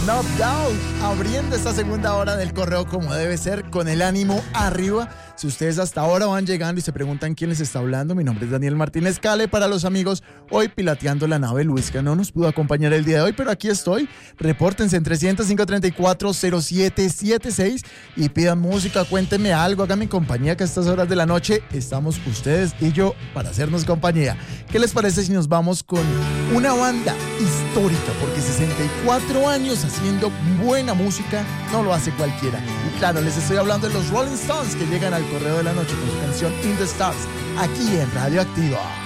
No Doubt, abriendo esta segunda hora del correo como debe ser, con el ánimo arriba. Si ustedes hasta ahora van llegando y se preguntan quién les está hablando, mi nombre es Daniel Martínez Cale. Para los amigos, hoy piloteando la nave Luis, que no nos pudo acompañar el día de hoy, pero aquí estoy. Repórtense en 300-534-0776 y pidan música, cuéntenme algo, háganme compañía, que a estas horas de la noche estamos ustedes y yo para hacernos compañía. ¿Qué les parece si nos vamos con una banda histórica? Porque 64 años haciendo buena música no lo hace cualquiera. Y claro, les estoy hablando de los Rolling Stones, que llegan al correo de la noche con su canción In the Stars, aquí en Radio Activa.